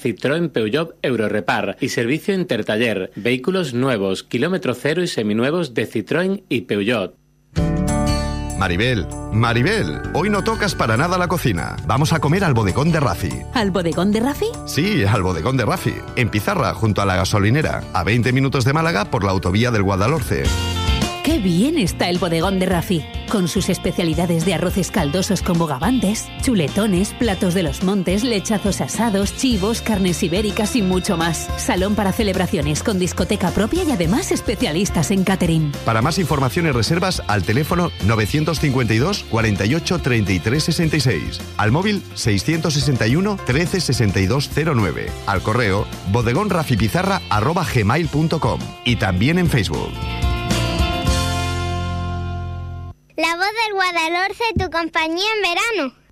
Citroën Peugeot Eurorepar y servicio Intertaller. Vehículos nuevos, kilómetro cero y seminuevos de Citroën y Peugeot. Maribel, hoy no tocas para nada la cocina. Vamos a comer al bodegón de Rafi. ¿Al bodegón de Rafi? Sí, al bodegón de Rafi. En Pizarra, junto a la gasolinera. A 20 minutos de Málaga por la autovía del Guadalhorce. ¡Qué bien está el bodegón de Rafi! Con sus especialidades de arroces caldosos con bogavantes, chuletones, platos de los montes, lechazos asados, chivos, carnes ibéricas y mucho más. Salón para celebraciones con discoteca propia y además especialistas en catering. Para más información y reservas, al teléfono 952 48 33 66. Al móvil 661 13 62 09. Al correo bodegonrafipizarra@gmail.com. Y también en Facebook. La voz del Guadalhorce, tu compañía en verano.